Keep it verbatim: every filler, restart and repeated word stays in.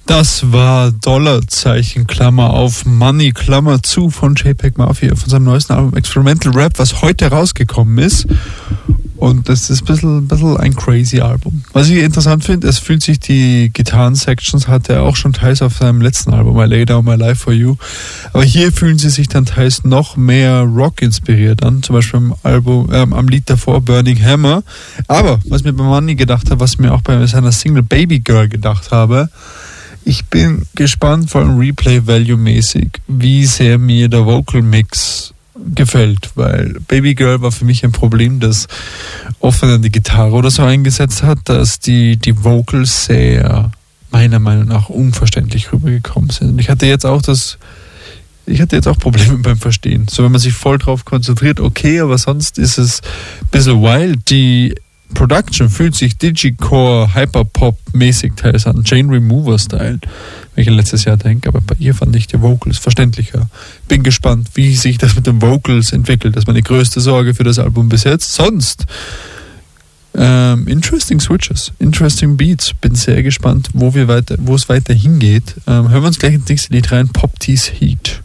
Das war Dollarzeichen, Klammer auf, Money, Klammer zu von JPEG Mafia, von seinem neuesten Album Experimental Rap, was heute rausgekommen ist. Und das ist ein bisschen, ein bisschen ein crazy Album. Was ich interessant finde, es fühlt sich die Gitarren-Sections, hatte er auch schon teils auf seinem letzten Album, I Lay Down My Life For You. Aber hier fühlen sie sich dann teils noch mehr Rock inspiriert an, zum Beispiel am Album, ähm, am Lied davor, Burning Hammer. Aber, was mir bei Money gedacht habe, was mir auch bei seiner Single Baby Girl gedacht habe, ich bin gespannt, vor allem Replay-Value-mäßig, wie sehr mir der Vocal-Mix gefällt, weil Baby Girl war für mich ein Problem, das oft an die Gitarre oder so eingesetzt hat, dass die, die Vocals sehr, meiner Meinung nach, unverständlich rübergekommen sind. Und ich hatte jetzt auch das, ich hatte jetzt auch Probleme beim Verstehen. So, wenn man sich voll drauf konzentriert, okay, aber sonst ist es ein bisschen wild. Die Production fühlt sich Digicore, Hyperpop-mäßig teils an, Chain Remover-Style, wenn ich an letztes Jahr denke, aber bei ihr fand ich die Vocals verständlicher. Bin gespannt, wie sich das mit den Vocals entwickelt. Das ist meine größte Sorge für das Album bis jetzt. Sonst, ähm, interesting Switches, interesting Beats. Bin sehr gespannt, wo wir weiter, wo es weiter hingeht. Ähm, hören wir uns gleich ins nächste Lied rein, Pop Tease Heat.